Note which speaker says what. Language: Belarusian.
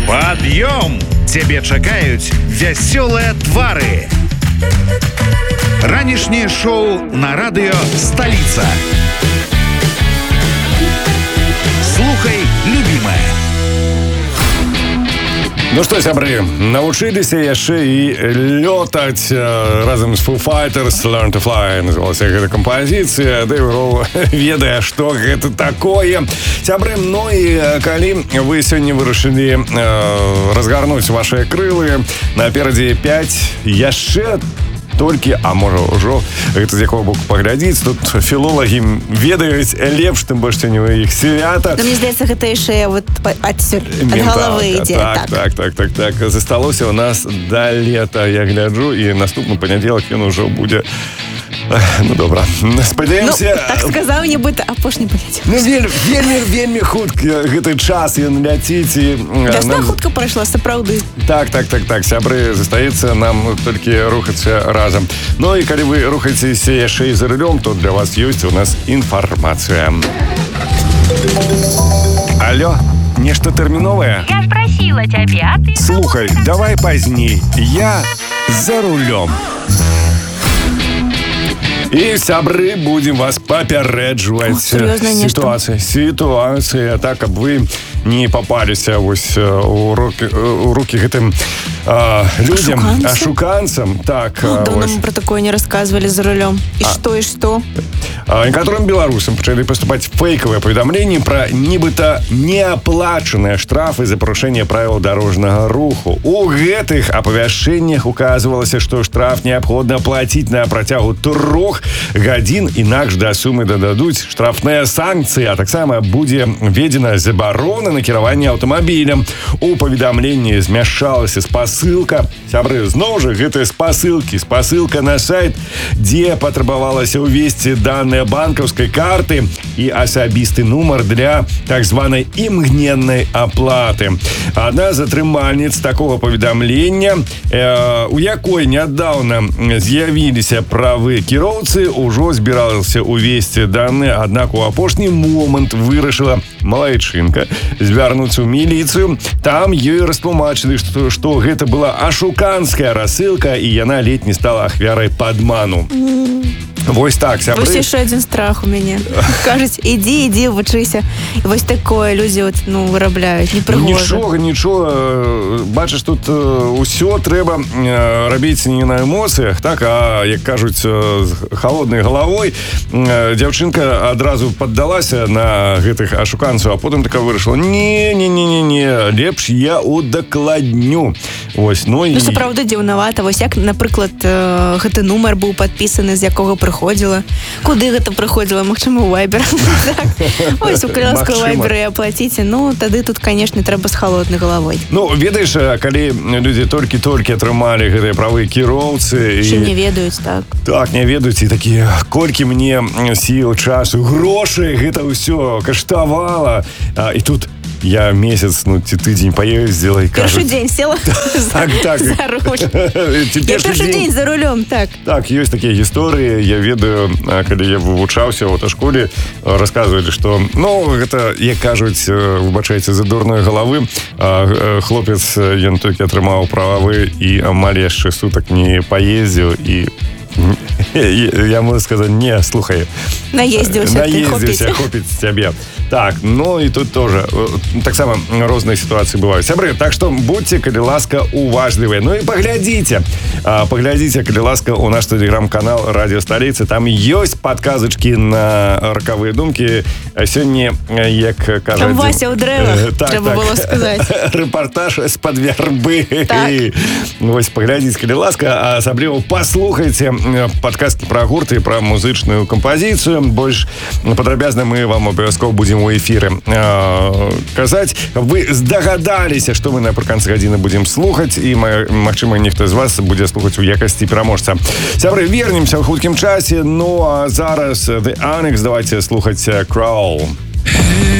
Speaker 1: Пад'ём! Цябе чакаюць вясёлыя твары. Ранішняе шоу на радыё «Сталіца». Слухай, любімая.
Speaker 2: Ну што, сябры, навучыліся яшчэ і лётаць разам з Foo Fighters «Learn to Fly» называлася гэта кампазіцыя. Дэйв Гроул ведае, што гэта такое. Сябры, ну і калі вы сёння вырашылі разгарнуць вашыя крылы, наперадзе 5 яшчэ толькі, а можа ўжо гэта з якого боку паглядзіць, тут філолагі ведаюць лепш, тым больш сёння вы іх свята.
Speaker 3: Но мне здаецца, гэта яшчэ вот адсюль, ад галавы ідзе.
Speaker 2: Так. Засталося у нас да лета, я гляджу, і наступны панядзелак ён ужо будзе. Ну, добра. Спадзяёмся...
Speaker 3: Ну, так сказаў, нібыта апошні панядзелак.
Speaker 2: Ну, вельмі хутка гэты час ён ляціць.
Speaker 3: Вясна хутка прайшла, сапраўды.
Speaker 2: Так, сябры, застаецца нам толькі рухацца разам. Ну і калі вы рухаецеся яшчэ і за рулём, то для вас ёсць у нас інфармацыя. Алло, нешта тэрміновае?
Speaker 4: Я ж просила цябе, а ты...
Speaker 2: Слухай, давай пазней. Я за рулём. І, сябры, будем вас папярэджваць сітуацыя, так, каб вы не попаліся вось у рукі гэтым людзям, ашуканцам. Так,
Speaker 3: давно мы про такое не рассказывали за рулем. И что?
Speaker 2: Некаторым беларусам пачалі паступаць фейкавыя паведамленні пра нібыта неаплачаныя штрафы за парушэнне правіл дарожнага руху. У гэтых апавяшчэннях указвалася, што штраф неабходна плаціць на працягу 3 гадзін, інакш да сумы дададуць штрафныя санкцыі, а таксама будзе введзена забарона на кіраванне аўтамабілем. У паведамленні змяшчалася спасылка. Сябры, зноў жа, гэта спасылка на сайт, дзе патрабавалася ўвесці даныя банкаўскай карты і асабісты нумар для так званай імгненнай аплаты. Адна з атрымальніц такога паведамлення, у якой нядаўна з'явіліся правы кіроўцы, ужо збіралася ўвесці даныя, аднак у апошні момант вырашыла малайчынка звярнуцца ў міліцыю. Там ёй растлумачылі, што гэта была ашуканская рассылка, і яна ледзь не стала ахвярай падману. Вось так, сябры.
Speaker 3: Вось яшчэ адзін страх у мяне. Кажуць, ідзі, вучыся. І вось такое людзі вырабляюць, непрыгожа.
Speaker 2: Нічога. Бачыш, тут усё трэба рабіць не на эмоцыях, так, а, як кажуць, з халоднай галавой. Дзяўчынка адразу паддалася на гэтых ашуканцаў, а потым така вырашыла: не, лепш я удакладню. Вось, ну і...
Speaker 3: Ну, сапраўды дзіўнавата. Вось як, напрыклад, гэты нумар быў падпісаны, з якога прыходзіла. Куды гэта прыходзіла? Магчыма, у Вайбер. Ось, у калянскую Вайберы аплаціце. Ну, тады тут, канешне, трэба з халоднай галавой.
Speaker 2: Ну, ведаеш, калі людзі толькі атрымалі гэтыя правы кіроўцы...
Speaker 3: Ще не ведаюць, так.
Speaker 2: Так, не ведаюць, і такія, колькі мне сіл, часу, грошай гэта ўсё каштавала. І тут я месяц, ці тыдзень паездзіла і кажу...
Speaker 3: Першы дзень села за руль. Я першы дзень за рулём, так.
Speaker 2: Так, ёсць такія гісторыі. Я ведаю, калі я вывучаўся ў аўташколе, расказвалі, што, гэта, як кажуць, выбачайце за дурной галавы, хлопец, ён толькі атрымаў правы і амаль яшчэ сутак не паездзіў, і я могу сказать: не, слухай, наездзіўся, хопіць з цябе. Так, ну і тут тоже так само розныя сітуацыі бываюць. Сябры, так што будьце, калі ласка, уважлівыя. Ну і паглядзіце, калі ласка, у наш тэлеграм-канал «Радіо Сталіца». Там ёсць падказачкі на ракавыя думкі. Сёння, як кажа...
Speaker 3: Там Вася ў дрэвах, трэба было сказаць.
Speaker 2: Рэпартаж з-пад вярбы.
Speaker 3: Так.
Speaker 2: Вось, паглядзіце, калі ласка, а асабліва паслухайце падказкі пра гурт і пра музычную кампазіцыю. Больш падрабязна мы вам абавязкова будзем у эфіры казаць. Вы здагадаліся, што мы напрыканцы гадзіны будзем слухаць, і, магчыма, нехта з вас будзе слухаць у якасці пераможца. Сябры, вернемся ў хуткім часе. Ну, а зараз The Annex, давайте слухаць Crawl.